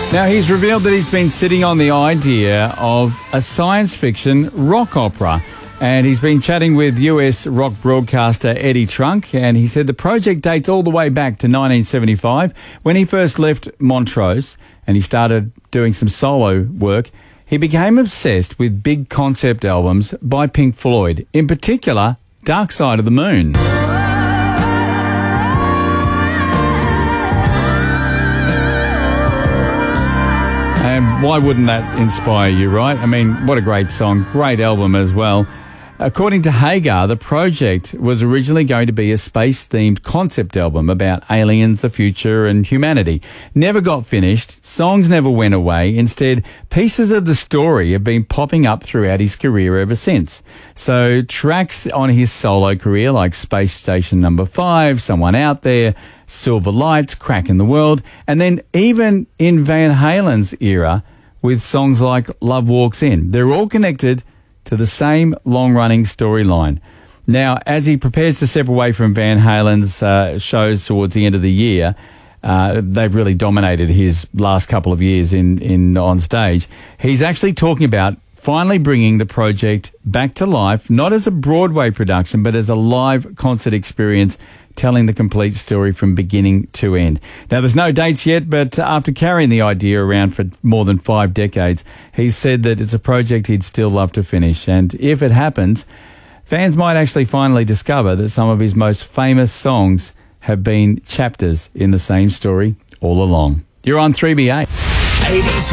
Now, he's revealed that he's been sitting on the idea of a science fiction rock opera. And he's been chatting with US rock broadcaster Eddie Trunk, and he said the project dates all the way back to 1975 when he first left Montrose and he started doing some solo work. He became obsessed with big concept albums by Pink Floyd, in particular, Dark Side of the Moon. And why wouldn't that inspire you, right? I mean, what a great song, great album as well. According to Hagar, the project was originally going to be a space-themed concept album about aliens, the future, and humanity. Never got finished. Songs never went away. Instead, pieces of the story have been popping up throughout his career ever since. So tracks on his solo career like Space Station No. 5, Someone Out There, Silver Lights, Crack in the World, and then even in Van Halen's era with songs like Love Walks In. They're all connected to the same long-running storyline. Now, as he prepares to step away from Van Halen's shows towards the end of the year, they've really dominated his last couple of years on stage. He's actually talking about finally bringing the project back to life, not as a Broadway production, but as a live concert experience, telling the complete story from beginning to end. Now, there's no dates yet, but after carrying the idea around for more than 5 decades, he said that it's a project he'd still love to finish. And if it happens, fans might actually finally discover that some of his most famous songs have been chapters in the same story all along. You're on 3BA. 80s